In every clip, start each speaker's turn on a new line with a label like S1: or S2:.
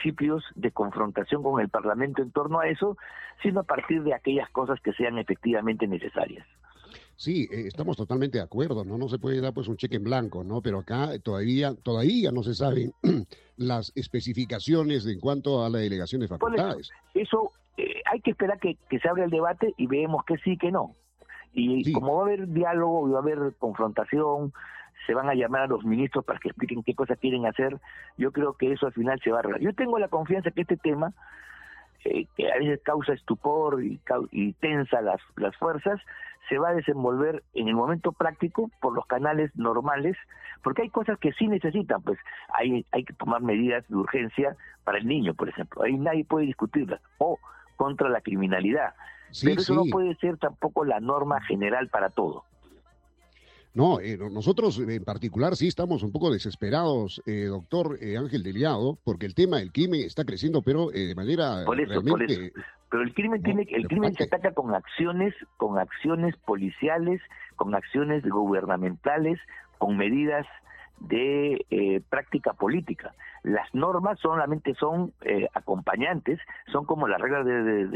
S1: principios de confrontación con el Parlamento en torno a eso, sino a partir de aquellas cosas que sean efectivamente necesarias.
S2: Sí, estamos totalmente de acuerdo, ¿no? No se puede dar pues un cheque en blanco, ¿no? Pero acá todavía no se saben las especificaciones en cuanto a la delegación de
S1: Por
S2: facultades.
S1: eso hay que esperar que se abra el debate y veamos que sí, que no. Y
S2: Sí,
S1: como va a haber diálogo y va a haber confrontación, se van a llamar a los ministros para que expliquen qué cosas quieren hacer, yo creo que eso al final se va a arreglar. Yo tengo la confianza que este tema, que a veces causa estupor y tensa las fuerzas, se va a desenvolver en el momento práctico por los canales normales, porque hay cosas que sí necesitan, pues hay que tomar medidas de urgencia para el niño, por ejemplo, ahí nadie puede discutirlas, o contra la criminalidad,
S2: sí,
S1: pero eso no
S2: sí.
S1: puede ser tampoco la norma general para todo.
S2: No, nosotros en particular sí estamos un poco desesperados, doctor Ángel Deliado, porque el tema del crimen está creciendo, pero de manera
S1: Por eso.
S2: realmente,
S1: Pero el crimen
S2: ¿no?
S1: el crimen se
S2: preocupante.
S1: ataca con acciones policiales, con acciones gubernamentales, con medidas de práctica política. Las normas solamente son acompañantes, son como las reglas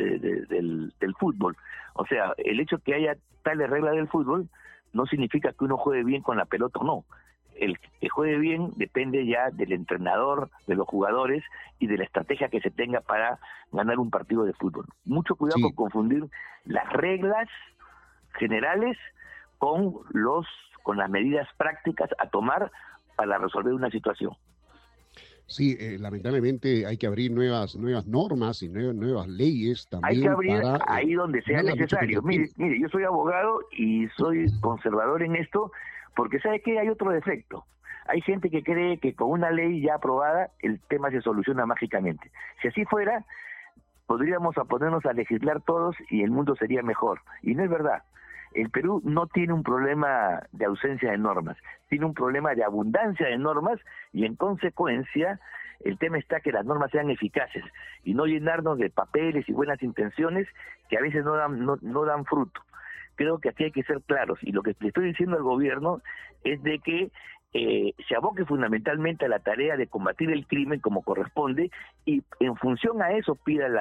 S1: del fútbol. O sea, el hecho que haya tales reglas del fútbol no significa que uno juegue bien con la pelota o no. El que juegue bien depende ya del entrenador, de los jugadores y de la estrategia que se tenga para ganar un partido de fútbol. Mucho cuidado con
S2: Sí,
S1: confundir las reglas generales con las medidas prácticas a tomar para resolver una situación.
S2: sí, lamentablemente hay que abrir nuevas normas y nuevas leyes
S1: Hay que
S2: también
S1: abrir
S2: para
S1: ahí donde sea
S2: la lucha contra
S1: necesario.
S2: el crimen.
S1: Mire, yo soy abogado y soy conservador en esto, porque ¿sabe qué? Hay otro defecto. Hay gente que cree que con una ley ya aprobada el tema se soluciona mágicamente. Si así fuera, podríamos ponernos a legislar todos y el mundo sería mejor. Y no es verdad. El Perú no tiene un problema de ausencia de normas, tiene un problema de abundancia de normas y en consecuencia el tema está que las normas sean eficaces y no llenarnos de papeles y buenas intenciones que a veces no dan fruto. Creo que aquí hay que ser claros y lo que le estoy diciendo al gobierno es de que se aboque fundamentalmente a la tarea de combatir el crimen como corresponde y en función a eso pida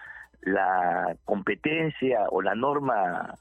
S1: la competencia o la norma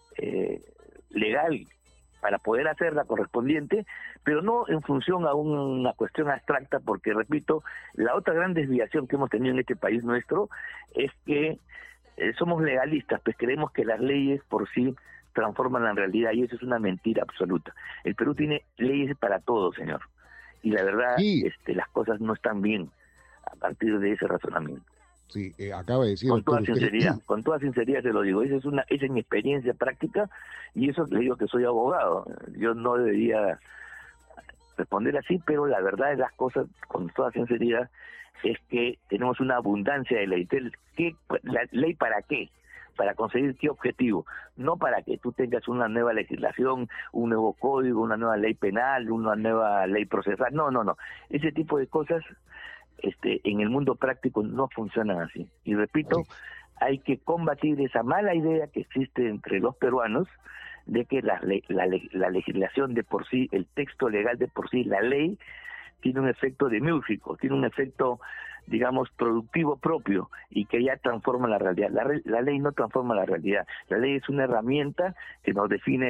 S1: legal para poder hacer la correspondiente, pero no en función a una cuestión abstracta, porque repito, la otra gran desviación que hemos tenido en este país nuestro es que somos legalistas, pues creemos que las leyes por sí transforman la realidad y eso es una mentira absoluta. El Perú tiene leyes para todo, señor, y la verdad
S2: Sí,
S1: las cosas no están bien a partir de ese razonamiento.
S2: sí, acaba de decir, doctor, usted,
S1: Con toda sinceridad se lo digo, esa es mi experiencia práctica y eso le digo que soy abogado. Yo no debería responder así, pero la verdad de las cosas, con toda sinceridad, es que tenemos una abundancia de ley. ¿La ley para qué? Para conseguir qué objetivo, no para que tú tengas una nueva legislación, un nuevo código, una nueva ley penal, una nueva ley procesal, no, ese tipo de cosas en el mundo práctico no funcionan así. Y repito,
S2: sí,
S1: hay que combatir esa mala idea que existe entre los peruanos de que la legislación de por sí, el texto legal de por sí, la ley, tiene un efecto demiúrgico, tiene un efecto, digamos, productivo propio y que ya transforma la realidad. La ley no transforma la realidad. La ley es una herramienta que nos define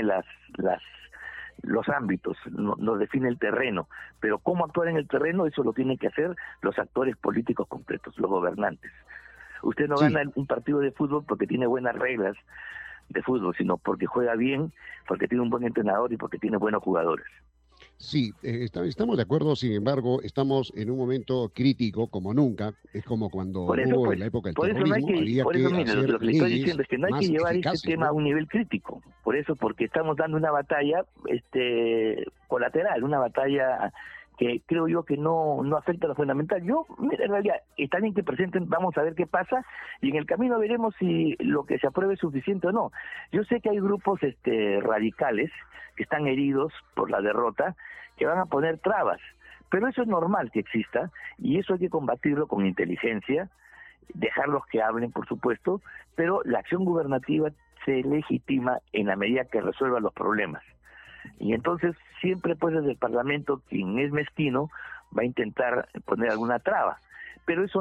S1: los ámbitos, nos define el terreno, pero cómo actuar en el terreno, eso lo tienen que hacer los actores políticos completos, los gobernantes. Usted no
S2: sí.
S1: gana un partido de fútbol porque tiene buenas reglas de fútbol, sino porque juega bien, porque tiene un buen entrenador y porque tiene buenos jugadores.
S2: Sí, estamos de acuerdo, sin embargo, estamos en un momento crítico como nunca, es como cuando
S1: Por eso,
S2: hubo en
S1: pues,
S2: la época del
S1: por eso no hay
S2: terrorismo,
S1: que,
S2: había
S1: por eso
S2: que
S1: mire,
S2: hacer
S1: lo que le estoy
S2: leyes
S1: diciendo es que no hay que
S2: más
S1: llevar este
S2: eficaces,
S1: tema a
S2: ¿no?
S1: un nivel crítico, por eso, porque estamos dando una batalla colateral, una batalla que creo yo que no afecta a lo fundamental. Yo, mira, en realidad, está bien que presenten, vamos a ver qué pasa, y en el camino veremos si lo que se apruebe es suficiente o no. Yo sé que hay grupos radicales que están heridos por la derrota, que van a poner trabas, pero eso es normal que exista, y eso hay que combatirlo con inteligencia, dejarlos que hablen, por supuesto, pero la acción gubernativa se legitima en la medida que resuelva los problemas. Y entonces siempre pues desde el Parlamento quien es mezquino va a intentar poner alguna traba, pero eso